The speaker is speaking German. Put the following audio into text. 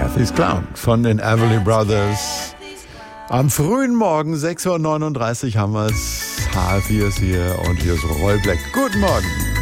Kathy's Clown von den Everly Brothers. Am frühen Morgen, 6:39 Uhr haben wir es. H4 ist hier und hier ist Roy Black. Guten Morgen.